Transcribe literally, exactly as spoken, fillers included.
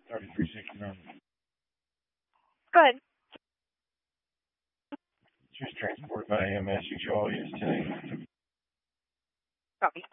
thirty-three sixty-nine. Go ahead. She was transported by A M S. You show all yes today. Copy.